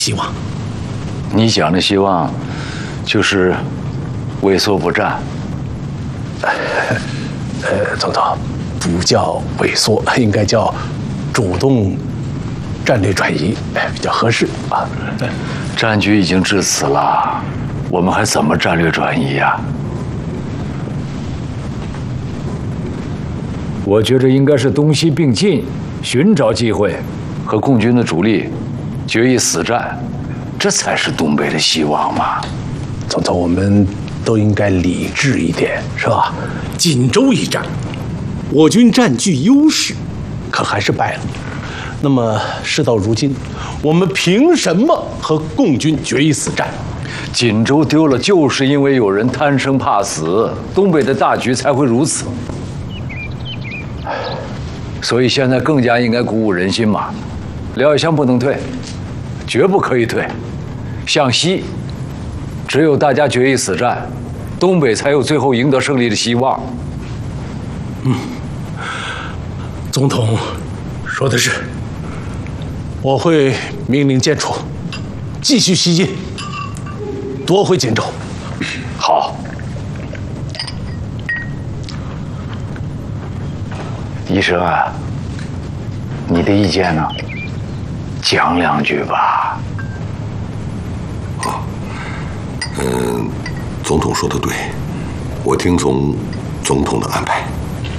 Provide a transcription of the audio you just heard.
希望。 你讲的希望，就是畏缩不战。 总统，不叫萎缩，应该叫主动战略转移，比较合适啊。 战局已经至此了，我们还怎么战略转移呀？我觉着应该是东西并进，寻找机会，和共军的主力决一死战，这才是东北的希望嘛。 总统，我们都应该理智一点，是吧？锦州一战，我军占据优势，可还是败了。那么事到如今，我们凭什么和共军决一死战？ 锦州丢了，就是因为有人贪生怕死，东北的大局才会如此。所以现在更加应该鼓舞人心嘛。廖以湘不能退，绝不可以退。向西，只有大家决一死战，东北才有最后赢得胜利的希望。 总统说的是，我会命令建楚继续西进，夺回锦州。 好，医生啊，你的意见呢？讲两句吧。 总统说的对，我听从总统的安排。